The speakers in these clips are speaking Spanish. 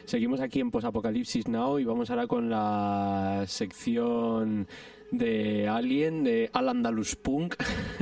Seguimos aquí en Post-Apocalipsis Now y vamos ahora con la sección de Alien, de Al Andalus Punk.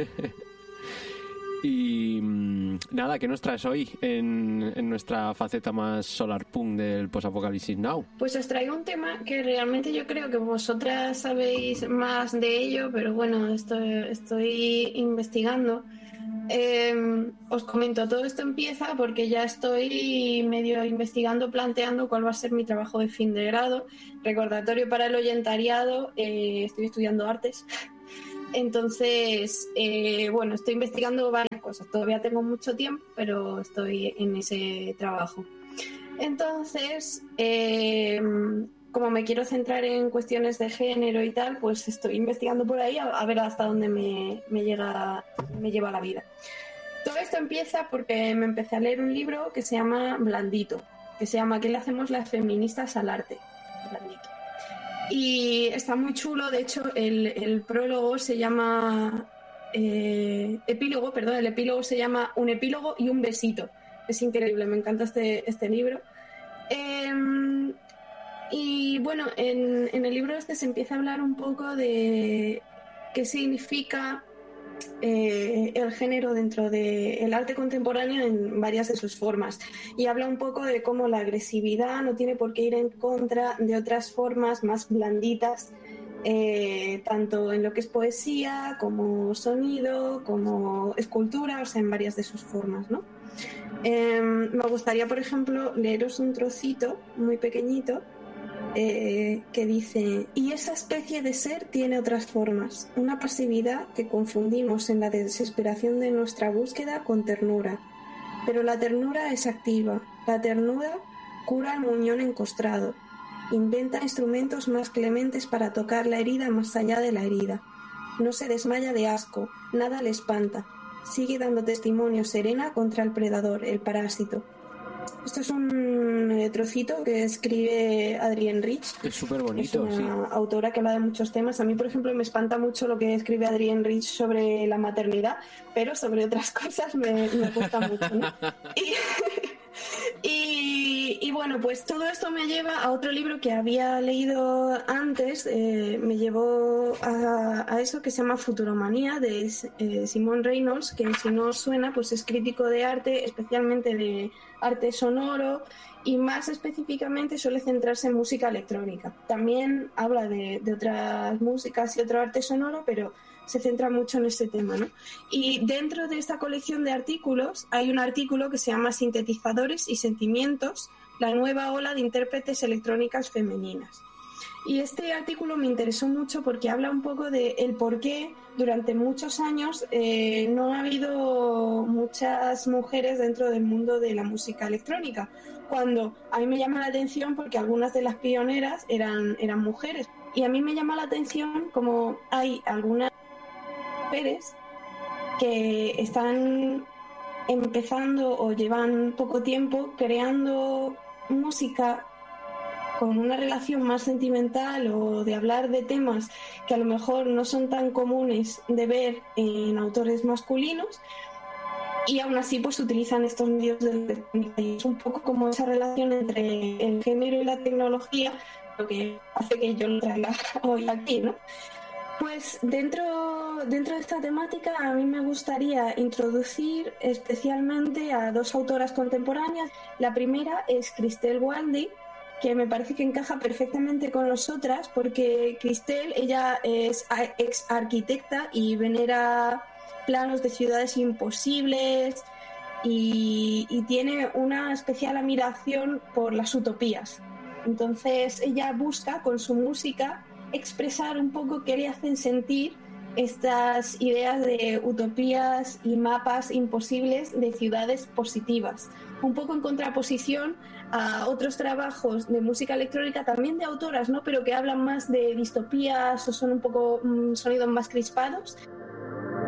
Y nada, ¿qué nos traes hoy en nuestra faceta más solar punk del Post-Apocalipsis Now? Pues os traigo un tema que realmente yo creo que vosotras sabéis más de ello, pero bueno, estoy investigando. Os comento, todo esto empieza porque ya estoy medio investigando, planteando cuál va a ser mi trabajo de fin de grado. Recordatorio para el oyentariado, estoy estudiando artes. Entonces, bueno, estoy investigando varias cosas. Todavía tengo mucho tiempo, pero estoy en ese trabajo. Entonces, como me quiero centrar en cuestiones de género y tal, pues estoy investigando por ahí a ver hasta dónde me lleva la vida. Todo esto empieza porque me empecé a leer un libro que se llama Blandito, que se llama ¿Qué le hacemos las feministas al arte? Blandito. Y está muy chulo, de hecho el prólogo se llama el epílogo se llama Un epílogo y un besito. Es increíble, me encanta este libro. Y bueno, en el libro se empieza a hablar un poco de qué significa el género dentro del arte contemporáneo en varias de sus formas, y habla un poco de cómo la agresividad no tiene por qué ir en contra de otras formas más blanditas, tanto en lo que es poesía como sonido, como escultura, o sea, en varias de sus formas, ¿no? Me gustaría, por ejemplo, leeros un trocito muy pequeñito que dice: y esa especie de ser tiene otras formas, una pasividad que confundimos en la desesperación de nuestra búsqueda con ternura, pero la ternura es activa, la ternura cura el muñón encostrado, inventa instrumentos más clementes para tocar la herida más allá de la herida, no se desmaya de asco, nada le espanta, sigue dando testimonio serena contra el predador, el parásito. Esto es un trocito que escribe Adrienne Rich. Es súper bonito, es una autora que habla de muchos temas. A mí, por ejemplo, me espanta mucho lo que escribe Adrienne Rich sobre la maternidad, pero sobre otras cosas me gusta mucho, ¿no? Y bueno, pues todo esto me lleva a otro libro que había leído antes, me llevó a eso, que se llama Futuromanía, de Simon Reynolds, que si no os suena, pues es crítico de arte, especialmente de arte sonoro, y más específicamente suele centrarse en música electrónica. También habla de otras músicas y otro arte sonoro, pero se centra mucho en este tema, ¿no? Y dentro de esta colección de artículos hay un artículo que se llama Sintetizadores y sentimientos, la nueva ola de intérpretes electrónicas femeninas. Y este artículo me interesó mucho porque habla un poco de el por qué durante muchos años no ha habido muchas mujeres dentro del mundo de la música electrónica, cuando a mí me llama la atención porque algunas de las pioneras eran mujeres. Y a mí me llama la atención como hay algunas mujeres que están empezando o llevan poco tiempo creando música con una relación más sentimental, o de hablar de temas que a lo mejor no son tan comunes de ver en autores masculinos, y aún así pues utilizan estos medios de electrónica. Y es un poco como esa relación entre el género y la tecnología lo que hace que yo lo traiga hoy aquí, ¿no? Pues dentro de esta temática a mí me gustaría introducir especialmente a dos autoras contemporáneas. La primera es Christelle Waldy, que me parece que encaja perfectamente con nosotras, porque Christelle, ella es ex arquitecta y venera planos de ciudades imposibles y tiene una especial admiración por las utopías. Entonces ella busca con su música expresar un poco qué le hacen sentir estas ideas de utopías y mapas imposibles de ciudades positivas, un poco en contraposición a otros trabajos de música electrónica, también de autoras, ¿no?, pero que hablan más de distopías o son un poco sonidos más crispados.